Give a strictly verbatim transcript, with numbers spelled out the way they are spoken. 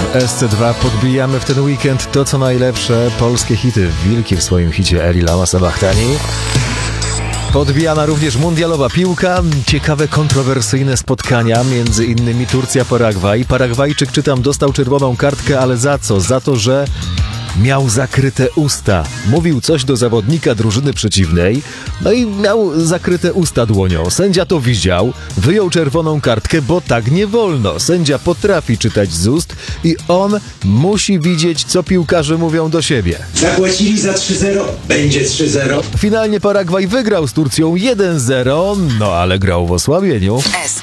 W S C dwa podbijamy w ten weekend to, co najlepsze, polskie hity. Wilki w swoim hicie Eli Lama Sabachtani. Podbijana również mundialowa piłka, ciekawe, kontrowersyjne spotkania, między innymi Turcja-Paragwaj. Paragwajczyk, czytam, dostał czerwoną kartkę, ale za co? Za to, że miał zakryte usta. Mówił coś do zawodnika drużyny przeciwnej, no i miał zakryte usta dłonią. Sędzia to widział, wyjął czerwoną kartkę, bo tak nie wolno. Sędzia potrafi czytać z ust i on musi widzieć, co piłkarze mówią do siebie. Zapłacili za trzy zero, będzie trzy zero. Finalnie Paragwaj wygrał z Turcją jeden zero, no ale grał w osłabieniu.